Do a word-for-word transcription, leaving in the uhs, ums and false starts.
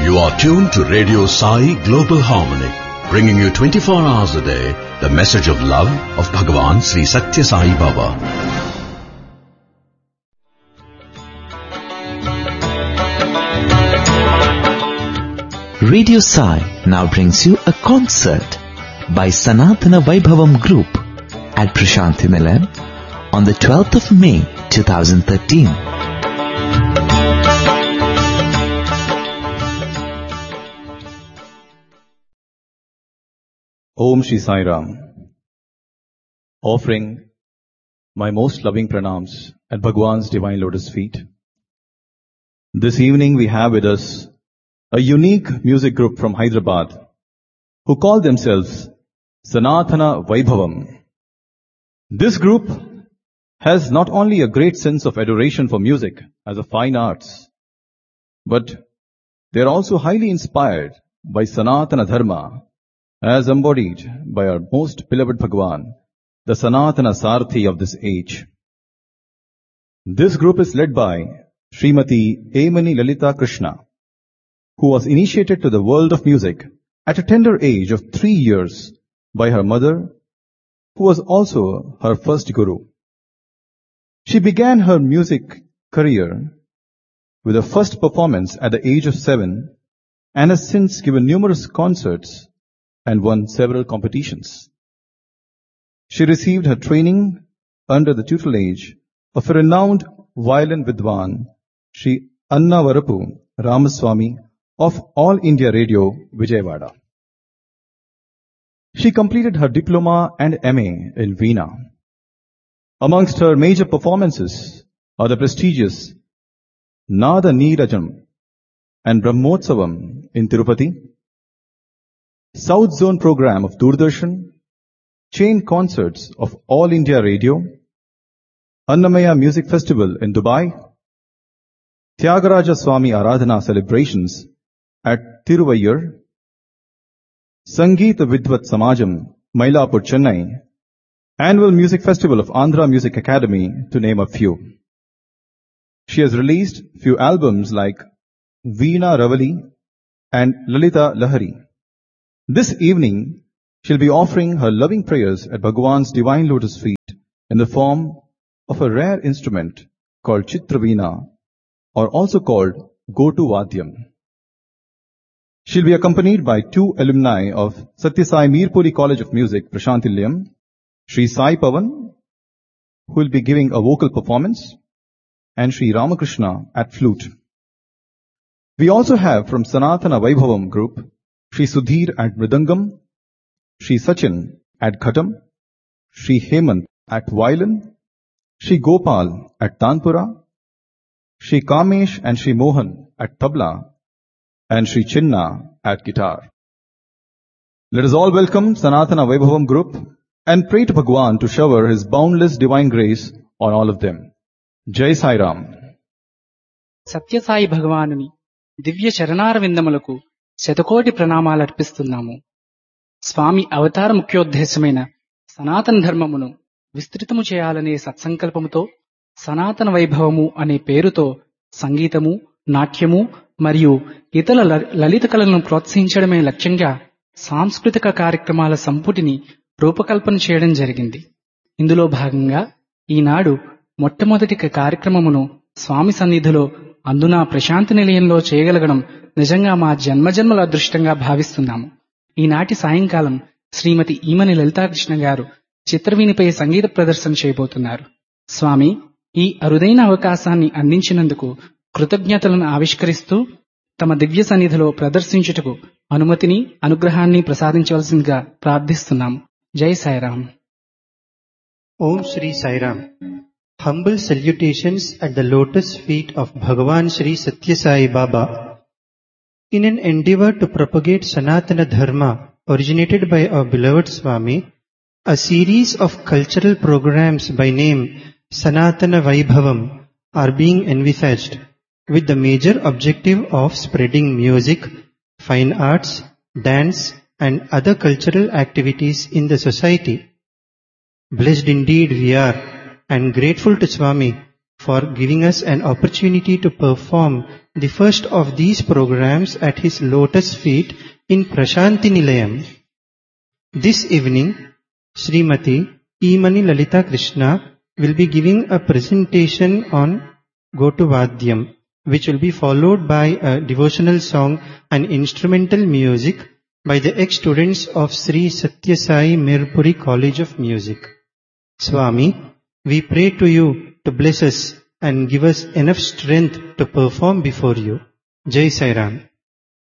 You are tuned to Radio Sai Global Harmony, bringing you twenty-four hours a day the message of love of Bhagavan Sri Satya Sai Baba. Radio Sai now brings you a concert by Sanatana Vaibhavam Group at Prashanthi Nilayam on the twelfth of May twenty thirteen. Om Shri Sai Ram. Offering my most loving pranams at Bhagwan's divine lotus feet. This evening we have with us a unique music group from Hyderabad who call themselves Sanatana Vaibhavam. This group has not only a great sense of adoration for music as a fine arts, but they are also highly inspired by Sanatana Dharma as embodied by our most beloved Bhagwan, the Sanatana Sarthi of this age. This group is led by Srimati Emani Lalita Krishna, who was initiated to the world of music at a tender age of three years by her mother, who was also her first guru. She began her music career with a first performance at the age of seven and has since given numerous concerts and won several competitions. She received her training under the tutelage of a renowned violin vidwan, Sri Annavarapu Ramaswamy of All India Radio, Vijayawada. She completed her diploma and M A in Veena. Amongst her major performances are the prestigious Nada Neerajam and Brahmotsavam in Tirupati, South Zone program of Doordarshan, chain concerts of All India Radio, Annamaya Music Festival in Dubai, Tyagaraja Swami Aradhana celebrations at Tiruvayur, Sangeeta Vidvat Samajam, Mailapur, Chennai, Annual Music Festival of Andhra Music Academy, to name a few. She has released few albums like Veena Ravali and Lalita Lahari. This evening, she'll be offering her loving prayers at Bhagwan's divine lotus feet in the form of a rare instrument called Chitraveena, or also called Gotu Vadyam. She'll be accompanied by two alumni of Satya Sai Mirpuri College of Music, Prashanthi Nilayam, Sri Sai Pavan, who will be giving a vocal performance, and Sri Ramakrishna at flute. We also have from Sanatana Vaibhavam Group, Sri Sudhir at Mridangam, Sri Sachin at Khatam, Sri Hemant at violin, Sri Gopal at Tanpura, Sri Kamesh and Sri Mohan at tabla, and Sri Chinna at guitar. Let us all welcome Sanatana Vaibhavam Group and pray to Bhagwan to shower His boundless divine grace on all of them. Jai Sai Ram. Satya Sai Bhagwanuni దివ్య శరణార విందములకు శతకోటి ప్రణామాలు అర్పిస్తున్నాము. స్వామి అవతార ముఖ్యోద్దేశమైన సనాతన ధర్మమును విస్తృతము చేయాలనే సత్సంకల్పముతో సనాతన వైభవము అనే పేరుతో సంగీతము, నాట్యము మరియు ఇతర లలిత కళలను ప్రోత్సహించడమే లక్ష్యంగా సాంస్కృతిక కార్యక్రమాల సంపుటిని రూపకల్పన చేయడం జరిగింది. ఇందులో భాగంగా ఈనాడు మొట్టమొదటి కార్యక్రమమును స్వామి సన్నిధిలో అందునా ప్రశాంతి నిలయంలో చేయగలగడం నిజంగా మా జన్మజన్మల అదృష్టంగా భావిస్తున్నాము. ఈనాటి సాయంకాలం శ్రీమతి ఈమని లలితాకృష్ణ గారు చిత్రవీణిపై సంగీత ప్రదర్శన చేయబోతున్నారు. స్వామి ఈ అరుదైన అవకాశాన్ని అందించినందుకు కృతజ్ఞతలను ఆవిష్కరిస్తూ తమ దివ్య సన్నిధిలో ప్రదర్శించుటకు అనుమతిని అనుగ్రహాన్ని ప్రసాదించవలసిందిగా ప్రార్థిస్తున్నాము. జై Sairam. Om Shri Sai Ram. Humble salutations at the lotus feet of Bhagavan Sri Satya Sai Baba. In an endeavor to propagate Sanatana Dharma originated by our beloved Swami, a series of cultural programs by name Sanatana Vaibhavam are being envisaged with the major objective of spreading music, fine arts, dance and other cultural activities in the society. Blessed indeed we are and grateful to Swami for giving us an opportunity to perform the first of these programs at his lotus feet in Prashanti Nilayam. This evening, Srimati E. Mani Lalita Krishna will be giving a presentation on Gotu Vadyam, which will be followed by a devotional song and instrumental music by the ex-students of Sri Satya Sai Mirpuri College of Music. Swami, we pray to you to bless us and give us enough strength to perform before you. Jai Sai Ram.